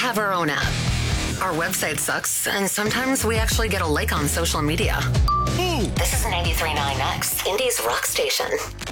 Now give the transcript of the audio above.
have our own app. Our website sucks, and sometimes we actually get a like on social media. This is 93.9X, Indy's rock station.